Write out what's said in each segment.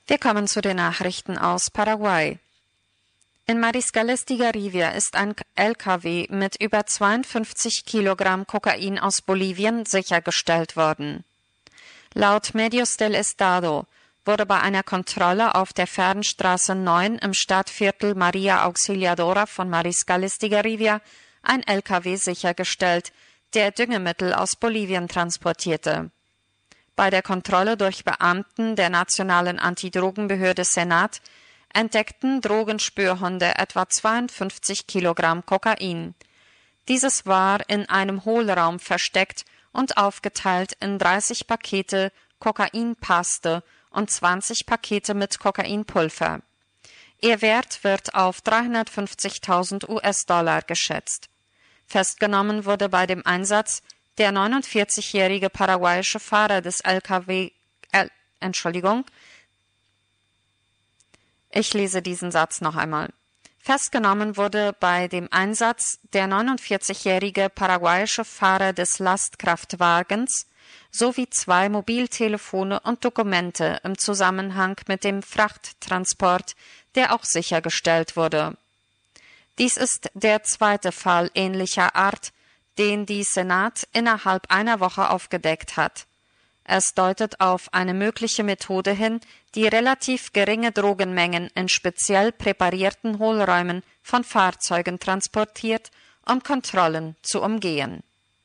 Wir kommen zu den Nachrichten aus Paraguay. In Mariscales de Garivia ist ein LKW mit über 52 Kilogramm Kokain aus Bolivien sichergestellt worden. Laut Medios del Estado wurde bei einer Kontrolle auf der Fernstraße 9 im Stadtviertel Maria Auxiliadora von Mariscales de Garivia ein LKW sichergestellt, der Düngemittel aus Bolivien transportierte. Bei der Kontrolle durch Beamten der Nationalen Antidrogenbehörde Senat entdeckten Drogenspürhunde etwa 52 Kilogramm Kokain. Dieses war in einem Hohlraum versteckt und aufgeteilt in 30 Pakete Kokainpaste und 20 Pakete mit Kokainpulver. Ihr Wert wird auf 350.000 US-Dollar geschätzt. Festgenommen wurde bei dem Einsatz der 49-jährige paraguayische Fahrer des LKW. Ich lese diesen Satz noch einmal. Festgenommen wurde bei dem Einsatz der 49-jährige paraguayische Fahrer des Lastkraftwagens sowie 2 Mobiltelefone und Dokumente im Zusammenhang mit dem Frachttransport, der auch sichergestellt wurde. Dies ist der zweite Fall ähnlicher Art, den die Senat innerhalb einer Woche aufgedeckt hat. Es deutet auf eine mögliche Methode hin, die relativ geringe Drogenmengen in speziell präparierten Hohlräumen von Fahrzeugen transportiert, um Kontrollen zu umgehen.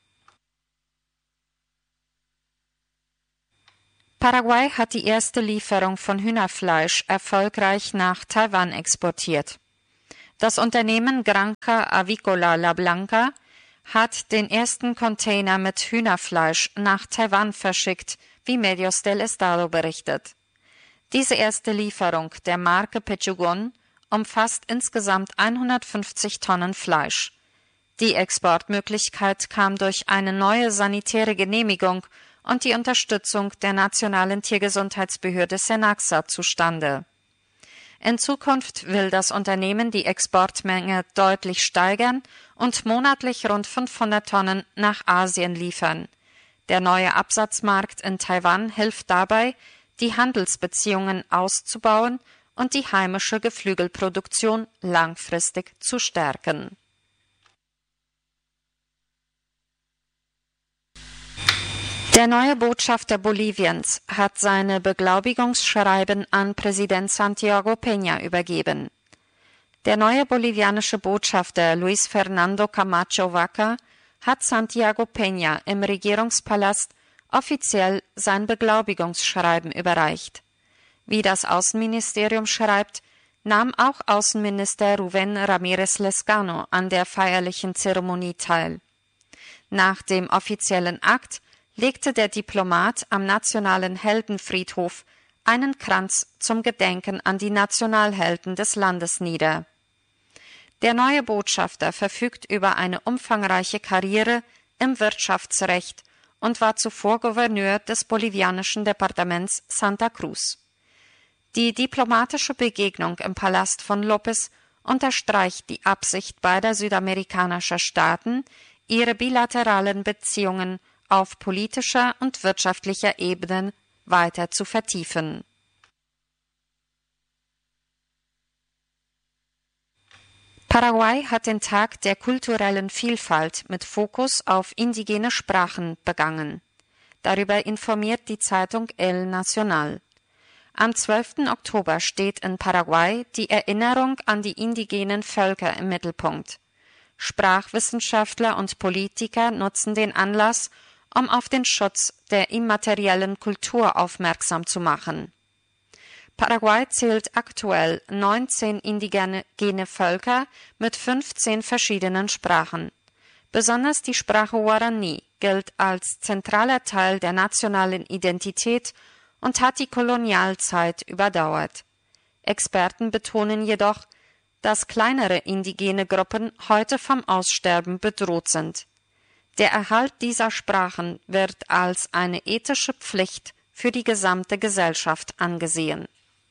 Paraguay hat die erste Lieferung von Hühnerfleisch erfolgreich nach Taiwan exportiert. Das Unternehmen Granja Avícola La Blanca hat den ersten Container mit Hühnerfleisch nach Taiwan verschickt, wie Medios del Estado berichtet. Diese erste Lieferung der Marke Pechugon umfasst insgesamt 150 Tonnen Fleisch. Die Exportmöglichkeit kam durch eine neue sanitäre Genehmigung und die Unterstützung der Nationalen Tiergesundheitsbehörde Senaxa zustande. In Zukunft will das Unternehmen die Exportmenge deutlich steigern und monatlich rund 500 Tonnen nach Asien liefern. Der neue Absatzmarkt in Taiwan hilft dabei, die Handelsbeziehungen auszubauen und die heimische Geflügelproduktion langfristig zu stärken. Der neue Botschafter Boliviens hat seine Beglaubigungsschreiben an Präsident Santiago Peña übergeben. Der neue bolivianische Botschafter Luis Fernando Camacho Vaca hat Santiago Peña im Regierungspalast offiziell sein Beglaubigungsschreiben überreicht. Wie das Außenministerium schreibt, nahm auch Außenminister Rubén Ramírez Lezcano an der feierlichen Zeremonie teil. Nach dem offiziellen Akt legte der Diplomat am Nationalen Heldenfriedhof einen Kranz zum Gedenken an die Nationalhelden des Landes nieder. Der neue Botschafter verfügt über eine umfangreiche Karriere im Wirtschaftsrecht und war zuvor Gouverneur des bolivianischen Departements Santa Cruz. Die diplomatische Begegnung im Palast von López unterstreicht die Absicht beider südamerikanischer Staaten, ihre bilateralen Beziehungen auf politischer und wirtschaftlicher Ebene weiter zu vertiefen. Paraguay hat den Tag der kulturellen Vielfalt mit Fokus auf indigene Sprachen begangen. Darüber informiert die Zeitung El Nacional. Am 12. Oktober steht in Paraguay die Erinnerung an die indigenen Völker im Mittelpunkt. Sprachwissenschaftler und Politiker nutzen den Anlass, um auf den Schutz der immateriellen Kultur aufmerksam zu machen. Paraguay zählt aktuell 19 indigene Völker mit 15 verschiedenen Sprachen. Besonders die Sprache Guarani gilt als zentraler Teil der nationalen Identität und hat die Kolonialzeit überdauert. Experten betonen jedoch, dass kleinere indigene Gruppen heute vom Aussterben bedroht sind. Der Erhalt dieser Sprachen wird als eine ethische Pflicht für die gesamte Gesellschaft angesehen.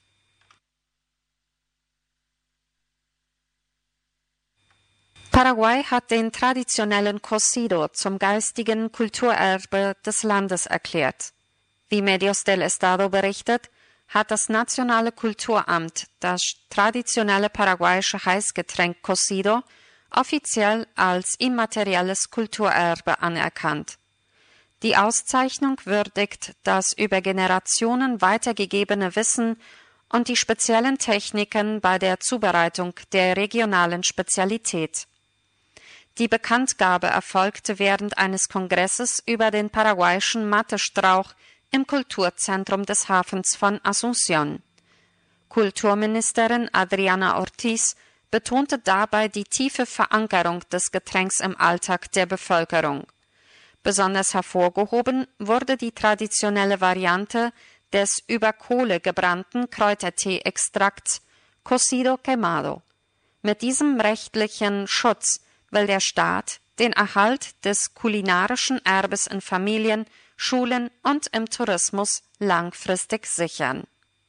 Paraguay hat den traditionellen Cocido zum geistigen Kulturerbe des Landes erklärt. Wie Medios del Estado berichtet, hat das Nationale Kulturamt das traditionelle paraguayische Heißgetränk Cocido offiziell als immaterielles Kulturerbe anerkannt. Die Auszeichnung würdigt das über Generationen weitergegebene Wissen und die speziellen Techniken bei der Zubereitung der regionalen Spezialität. Die Bekanntgabe erfolgte während eines Kongresses über den paraguayischen Matestrauch im Kulturzentrum des Hafens von Asunción. Kulturministerin Adriana Ortiz betonte dabei die tiefe Verankerung des Getränks im Alltag der Bevölkerung. Besonders hervorgehoben wurde die traditionelle Variante des über Kohle gebrannten Kräutertee-Extrakts Cocido Quemado. Mit diesem rechtlichen Schutz will der Staat den Erhalt des kulinarischen Erbes in Familien, Schulen und im Tourismus langfristig sichern.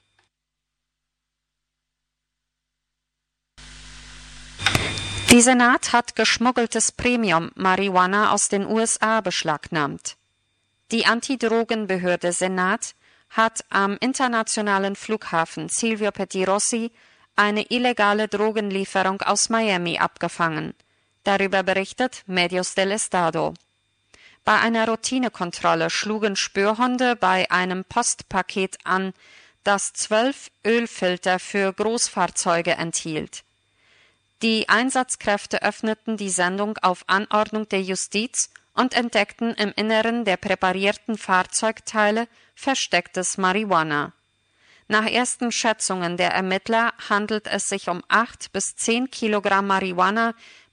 Die Senat hat geschmuggeltes Premium-Marihuana aus den USA beschlagnahmt. Die Antidrogenbehörde Senat hat am internationalen Flughafen Silvio Pettirossi eine illegale Drogenlieferung aus Miami abgefangen. Darüber berichtet Medios del Estado. Bei einer Routinekontrolle schlugen Spürhunde bei einem Postpaket an, das 12 Ölfilter für Großfahrzeuge enthielt. Die Einsatzkräfte öffneten die Sendung auf Anordnung der Justiz und entdeckten im Inneren der präparierten Fahrzeugteile verstecktes Marihuana. Nach ersten Schätzungen der Ermittler handelt es sich um 8 bis 10 Kilogramm Marihuana